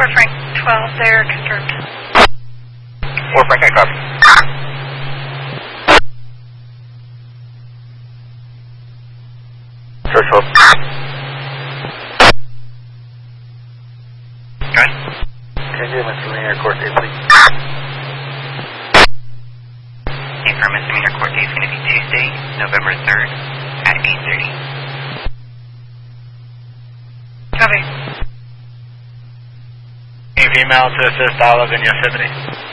Frank 12 there, confirmed. 4 Frank, I copy. Church 12. Okay. Can you do misdemeanor court date, please? For misdemeanor court date is going to be Tuesday, November 3rd at 8:30. Copy. Female to assist Olive in Yosemite.